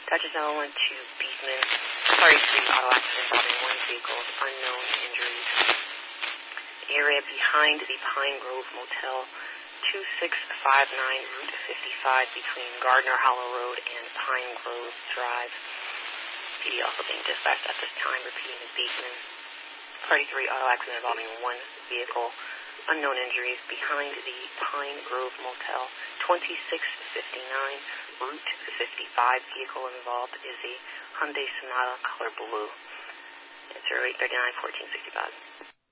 Dodger Zone 1 to Beekman. Party 3, auto accident involving one vehicle, unknown injuries. Area behind the Pine Grove Motel, 2659 Route 55 between Gardner Hollow Road and Pine Grove Drive. PD also being dispatched at this time, repeating the Beekman. Party 3, auto accident involving one vehicle, unknown injuries behind the Pine Grove Motel, 2659 Route 55. Vehicle involved is a Hyundai Sonata color blue. It's 0839 1465.